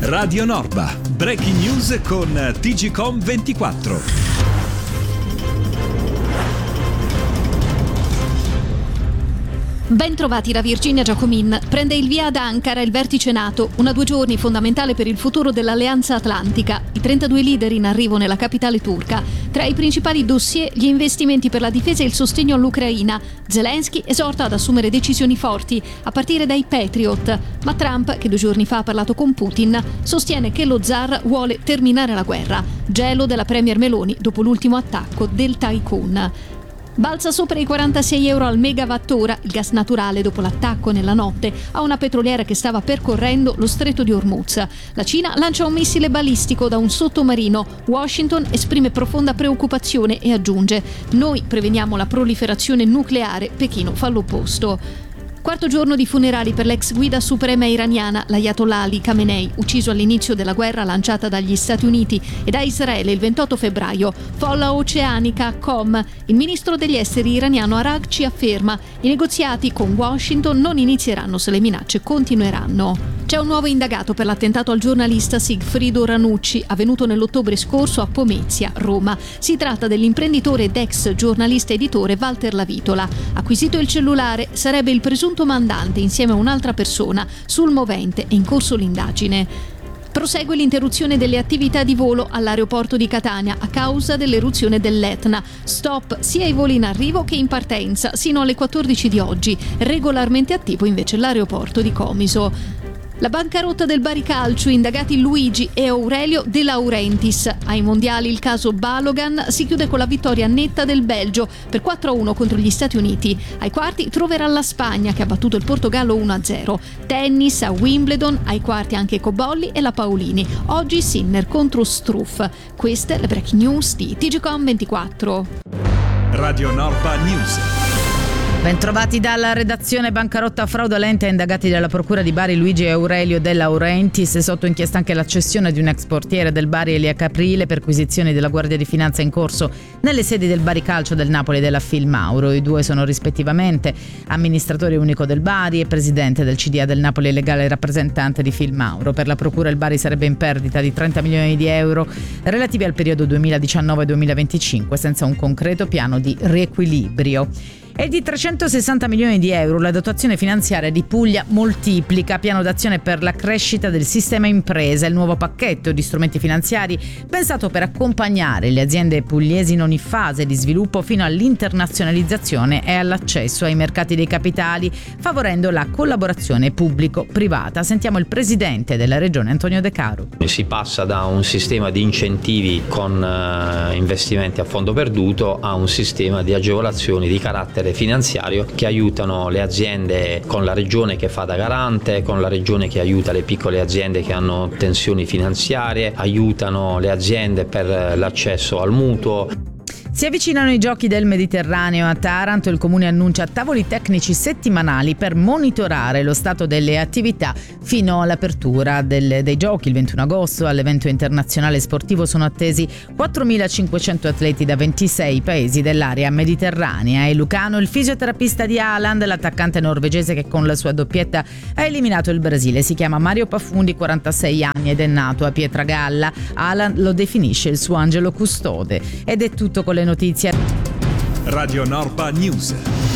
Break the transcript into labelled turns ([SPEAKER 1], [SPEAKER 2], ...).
[SPEAKER 1] Radio Norba, breaking news con TGcom24.
[SPEAKER 2] Ben trovati da Virginia Giacomin. Prende il via ad Ankara il vertice NATO, una 2 giorni fondamentale per il futuro dell'Alleanza Atlantica. I 32 leader in arrivo nella capitale turca. Tra i principali dossier, gli investimenti per la difesa e il sostegno all'Ucraina. Zelensky esorta ad assumere decisioni forti, a partire dai Patriot. Ma Trump, che 2 giorni fa ha parlato con Putin, sostiene che lo zar vuole terminare la guerra. Gelo della premier Meloni dopo l'ultimo attacco del tycoon. Balza sopra i 46 euro al megawattora il gas naturale dopo l'attacco nella notte a una petroliera che stava percorrendo lo stretto di Hormuz. La Cina lancia un missile balistico da un sottomarino. Washington esprime profonda preoccupazione e aggiunge: noi preveniamo la proliferazione nucleare, Pechino fa l'opposto. 4º giorno di funerali per l'ex guida suprema iraniana, l'Ayatollah Ali Khamenei, ucciso all'inizio della guerra lanciata dagli Stati Uniti e da Israele il 28 febbraio. Folla oceanica, COM. Il ministro degli esteri iraniano Araghchi afferma: i negoziati con Washington non inizieranno se le minacce continueranno. C'è un nuovo indagato per l'attentato al giornalista Sigfrido Ranucci, avvenuto nell'ottobre scorso a Pomezia, Roma. Si tratta dell'imprenditore ed ex giornalista editore Walter Lavitola. Acquisito il cellulare, sarebbe il presunto mandante insieme a un'altra persona. Sul movente è in corso l'indagine. Prosegue l'interruzione delle attività di volo all'aeroporto di Catania a causa dell'eruzione dell'Etna. Stop sia ai voli in arrivo che in partenza sino alle 14 di oggi. Regolarmente attivo invece l'aeroporto di Comiso. La bancarotta del Bari Calcio, indagati Luigi e Aurelio De Laurentiis. Ai mondiali il caso Balogan si chiude con la vittoria netta del Belgio per 4-1 contro gli Stati Uniti. Ai quarti troverà la Spagna che ha battuto il Portogallo 1-0. Tennis a Wimbledon, ai quarti anche Cobolli e la Paolini. Oggi Sinner contro Struff. Queste le breaking news di TGcom24.
[SPEAKER 1] Radio Norba News.
[SPEAKER 3] Bentrovati dalla redazione. Bancarotta fraudolenta, indagati dalla procura di Bari Luigi e Aurelio De Laurentiis. Sotto inchiesta anche la cessione di un ex portiere del Bari Elia Caprile, perquisizioni della Guardia di Finanza in corso nelle sedi del Bari Calcio, del Napoli e della Filmauro. I due sono rispettivamente amministratore unico del Bari e presidente del CDA del Napoli e legale rappresentante di Filmauro. Per la procura il Bari sarebbe in perdita di 30 milioni di euro relativi al periodo 2019-2025 senza un concreto piano di riequilibrio. E di 360 milioni di euro la dotazione finanziaria di Puglia Moltiplica, piano d'azione per la crescita del sistema impresa, il nuovo pacchetto di strumenti finanziari pensato per accompagnare le aziende pugliesi in ogni fase di sviluppo fino all'internazionalizzazione e all'accesso ai mercati dei capitali, favorendo la collaborazione pubblico-privata. Sentiamo il presidente della regione Antonio De Caro.
[SPEAKER 4] Si passa da un sistema di incentivi con investimenti a fondo perduto a un sistema di agevolazioni di carattere finanziario che aiutano le aziende con la regione che fa da garante, con la regione che aiuta le piccole aziende che hanno tensioni finanziarie, aiutano le aziende per l'accesso al mutuo.
[SPEAKER 3] Si avvicinano i giochi del Mediterraneo a Taranto. Il comune annuncia tavoli tecnici settimanali per monitorare lo stato delle attività fino all'apertura dei giochi il 21 agosto. All'evento internazionale sportivo sono attesi 4.500 atleti da 26 paesi dell'area mediterranea. E Lucano, il fisioterapista di Haaland, l'attaccante norvegese che con la sua doppietta ha eliminato il Brasile. Si chiama Mario Pafundi, 46 anni ed è nato a Pietragalla. Haaland lo definisce il suo angelo custode. Ed è tutto con le notizie.
[SPEAKER 1] Radio Norba News.